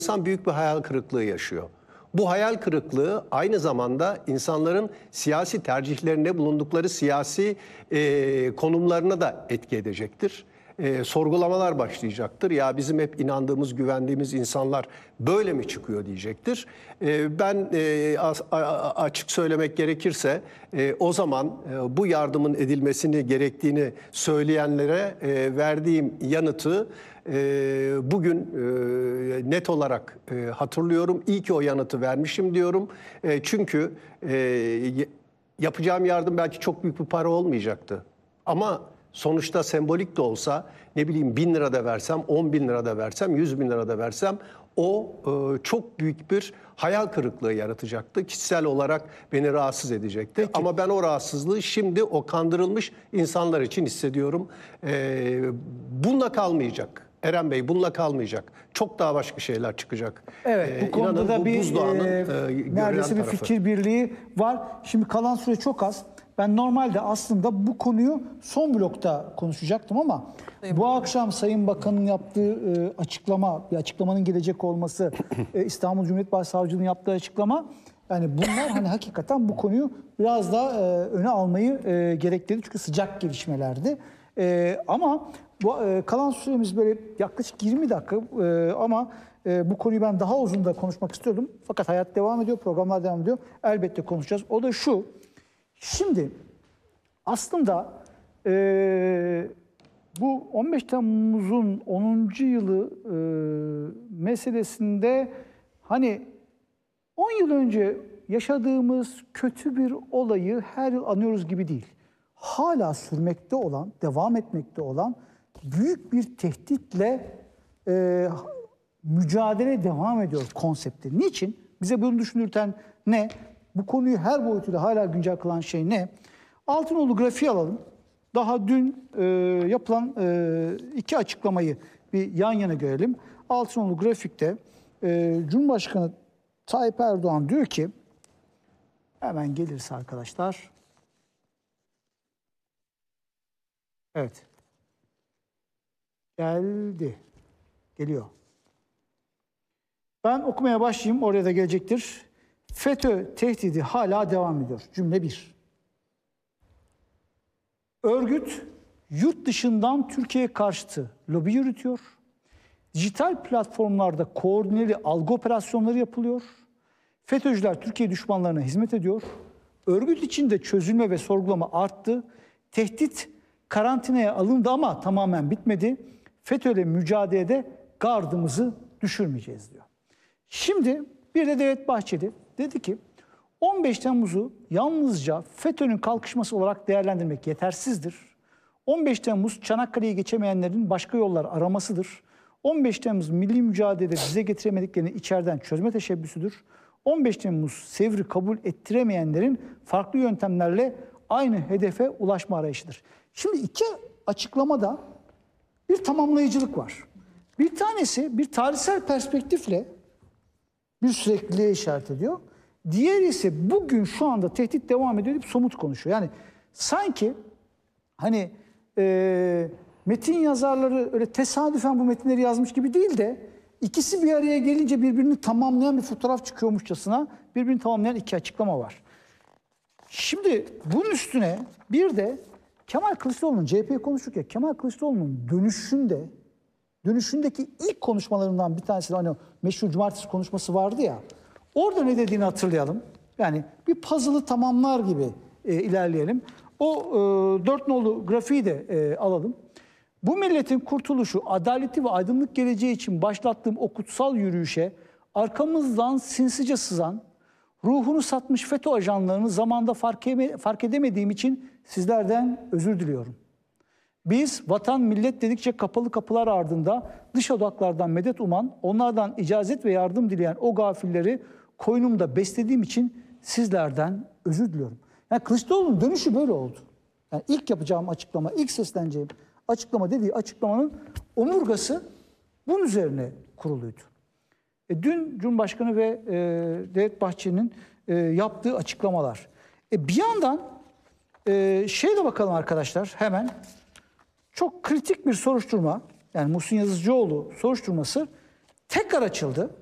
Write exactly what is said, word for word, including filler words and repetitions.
İnsan büyük bir hayal kırıklığı yaşıyor. Bu hayal kırıklığı aynı zamanda insanların siyasi tercihlerinde bulundukları siyasi e, konumlarına da etki edecektir. E, sorgulamalar başlayacaktır. Ya bizim hep inandığımız, güvendiğimiz insanlar böyle mi çıkıyor diyecektir. E, ben e, as, a, açık söylemek gerekirse e, o zaman e, bu yardımın edilmesini gerektiğini söyleyenlere e, verdiğim yanıtı e, bugün e, net olarak e, hatırlıyorum. İyi ki o yanıtı vermişim diyorum. E, çünkü e, yapacağım yardım belki çok büyük bir para olmayacaktı. Ama sonuçta sembolik de olsa, ne bileyim bin lira da versem, on bin lira da versem, yüz bin lira da versem o e, çok büyük bir hayal kırıklığı yaratacaktı. Kişisel olarak beni rahatsız edecekti. Peki. Ama ben o rahatsızlığı şimdi o kandırılmış insanlar için hissediyorum. E, bununla kalmayacak. Eren Bey bununla kalmayacak. Çok daha başka şeyler çıkacak. Evet, bu ee, konuda da bu bir e, neredeyse bir tarafı. fikir birliği var. Şimdi kalan süre çok az. Ben normalde aslında bu konuyu son blokta konuşacaktım ama Sayın bu Bakan. akşam Sayın Bakan'ın yaptığı e, açıklama, bir açıklamanın gelecek olması, e, İstanbul Cumhuriyet Başsavcılığı'nın yaptığı açıklama, yani bunlar hani hakikaten bu konuyu biraz daha e, öne almayı e, gerektirdi. Çünkü sıcak gelişmelerdi. E, ama bu e, kalan süremiz böyle yaklaşık yirmi dakika e, ama e, bu konuyu ben daha uzun da konuşmak istiyordum. Fakat hayat devam ediyor, programlar devam ediyor. Elbette konuşacağız. O da şu. Şimdi aslında e, bu on beş Temmuz'un onuncu yılı e, meselesinde hani on yıl önce yaşadığımız kötü bir olayı her yıl anıyoruz gibi değil. Hala sürmekte olan, devam etmekte olan büyük bir tehditle e, mücadele devam ediyor konsepti. Niçin? Bize bunu düşündürten ne? Bu konuyu her boyutuyla hala güncel kılan şey ne? Altınoğlu grafiği alalım. Daha dün e, yapılan e, iki açıklamayı bir yan yana görelim. Altınoğlu grafikte e, Cumhurbaşkanı Tayyip Erdoğan diyor ki, hemen gelirse arkadaşlar. Evet. Geldi. Geliyor. Ben okumaya başlayayım. Oraya da gelecektir. FETÖ tehdidi hala devam ediyor. Cümle bir. Örgüt yurt dışından Türkiye'ye karşıtı lobi yürütüyor. Dijital platformlarda koordineli algı operasyonları yapılıyor. FETÖ'cüler Türkiye düşmanlarına hizmet ediyor. Örgüt içinde çözülme ve sorgulama arttı. Tehdit karantinaya alındı ama tamamen bitmedi. FETÖ'yle mücadelede gardımızı düşürmeyeceğiz diyor. Şimdi bir de Devlet Bahçeli dedi ki on beş Temmuz'u yalnızca FETÖ'nün kalkışması olarak değerlendirmek yetersizdir. on beş Temmuz Çanakkale'yi geçemeyenlerin başka yollar aramasıdır. on beş Temmuz milli mücadelede dize getiremediklerini içeriden çözme teşebbüsüdür. on beş Temmuz Sevr'i kabul ettiremeyenlerin farklı yöntemlerle aynı hedefe ulaşma arayışıdır. Şimdi iki açıklamada bir tamamlayıcılık var. Bir tanesi bir tarihsel perspektifle bir sürekliliğe işaret ediyor. Diğeri ise bugün şu anda tehdit devam ediyor deyip somut konuşuyor. Yani sanki hani e, metin yazarları öyle tesadüfen bu metinleri yazmış gibi değil de ikisi bir araya gelince birbirini tamamlayan bir fotoğraf çıkıyormuşçasına birbirini tamamlayan iki açıklama var. Şimdi bunun üstüne bir de Kemal Kılıçdaroğlu'nun C H P'yi konuşurken Kemal Kılıçdaroğlu'nun dönüşünde dönüşündeki ilk konuşmalarından bir tanesi de hani meşhur cumartesi konuşması vardı ya. Orada ne dediğini hatırlayalım. Yani bir puzzle'ı tamamlar gibi e, ilerleyelim. O e, dört nolu grafiği de e, alalım. Bu milletin kurtuluşu, adaleti ve aydınlık geleceği için başlattığım o kutsal yürüyüşe arkamızdan sinsice sızan, ruhunu satmış FETÖ ajanlarını zamanda fark, fark edemediğim için sizlerden özür diliyorum. Biz vatan millet dedikçe kapalı kapılar ardında dış odaklardan medet uman, onlardan icazet ve yardım dileyen o gafilleri koynumda beslediğim için sizlerden özür diliyorum. Yani Kılıçdaroğlu'nun dönüşü böyle oldu. Yani ilk yapacağım açıklama, ilk sesleneceğim açıklama dediği açıklamanın omurgası bunun üzerine kuruluydu. E, dün Cumhurbaşkanı ve e, Devlet Bahçeli'nin e, yaptığı açıklamalar. E, bir yandan e, şeye bakalım arkadaşlar hemen. Çok kritik bir soruşturma, yani Muhsin Yazıcıoğlu soruşturması tekrar açıldı.